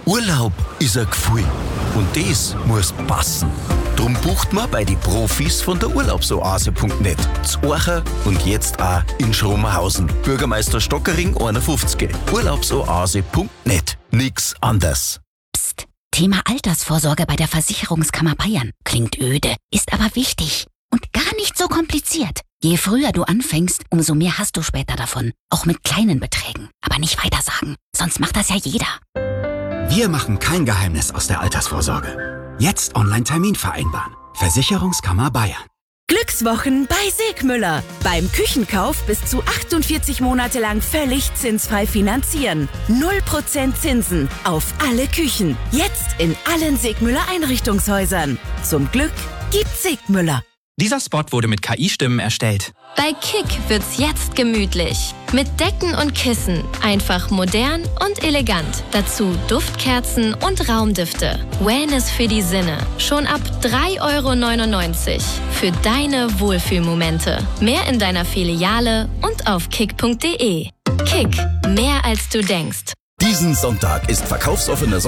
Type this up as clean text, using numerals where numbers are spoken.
Urlaub ist ein Gefühl und das muss passen. Drum bucht man bei den Profis von der Urlaubsoase.net. Zu Orcha und jetzt auch in Schromerhausen. Bürgermeister Stockering 51. Urlaubsoase.net. Nix anders. Psst. Thema Altersvorsorge bei der Versicherungskammer Bayern. Klingt öde, ist aber wichtig. Und gar nicht so kompliziert. Je früher du anfängst, umso mehr hast du später davon. Auch mit kleinen Beträgen. Aber nicht weitersagen, sonst macht das ja jeder. Wir machen kein Geheimnis aus der Altersvorsorge. Jetzt Online-Termin vereinbaren. Versicherungskammer Bayern. Glückswochen bei Segmüller. Beim Küchenkauf bis zu 48 Monate lang völlig zinsfrei finanzieren. 0% Zinsen auf alle Küchen. Jetzt in allen Segmüller Einrichtungshäusern. Zum Glück gibt's Segmüller. Dieser Spot wurde mit KI-Stimmen erstellt. Bei Kick wird's jetzt gemütlich. Mit Decken und Kissen. Einfach modern und elegant. Dazu Duftkerzen und Raumdüfte. Wellness für die Sinne. Schon ab 3,99 € für deine Wohlfühlmomente. Mehr in deiner Filiale und auf kick.de. Kick. Mehr als du denkst. Diesen Sonntag ist verkaufsoffener